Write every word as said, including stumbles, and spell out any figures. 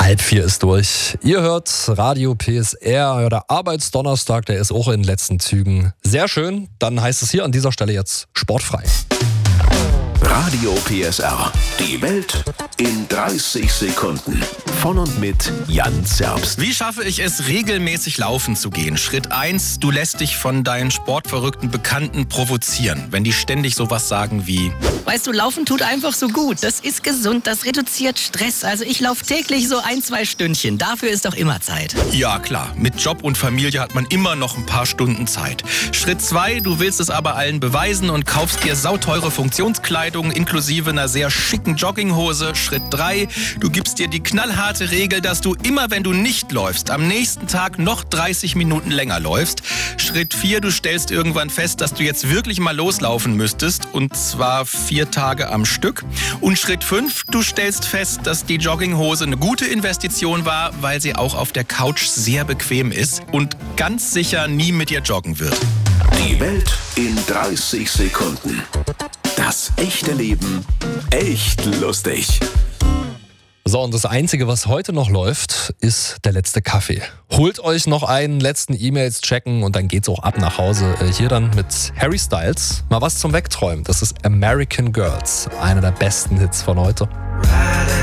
Halb vier ist durch. Ihr hört Radio P S R. Ja, der Arbeitsdonnerstag, der ist auch in den letzten Zügen. Sehr schön. Dann heißt es hier an dieser Stelle jetzt sportfrei. Radio P S R. Die Welt in dreißig Sekunden. Von und mit Jan Zerbst. Wie schaffe ich es, regelmäßig laufen zu gehen? Schritt eins, du lässt dich von deinen sportverrückten Bekannten provozieren, wenn die ständig sowas sagen wie: Weißt du, Laufen tut einfach so gut. Das ist gesund, das reduziert Stress. Also ich laufe täglich so ein, zwei Stündchen. Dafür ist doch immer Zeit. Ja klar, mit Job und Familie hat man immer noch ein paar Stunden Zeit. Schritt zwei, du willst es aber allen beweisen und kaufst dir sauteure Funktionskleidung inklusive einer sehr schicken Jogginghose. Schritt drei, du gibst dir die knallharte Regel, dass du immer, wenn du nicht läufst, am nächsten Tag noch dreißig Minuten länger läufst. Schritt vier, du stellst irgendwann fest, dass du jetzt wirklich mal loslaufen müsstest, und zwar vier Tage am Stück. Und Schritt fünf, du stellst fest, dass die Jogginghose eine gute Investition war, weil sie auch auf der Couch sehr bequem ist und ganz sicher nie mit dir joggen wird. Die Welt in dreißig Sekunden. Das echte Leben echt lustig. So, und das Einzige, was heute noch läuft, ist der letzte Kaffee. Holt euch noch einen, letzten E-Mails checken und dann geht's auch ab nach Hause. Hier dann mit Harry Styles. Mal was zum Wegträumen. Das ist American Girls. Einer der besten Hits von heute.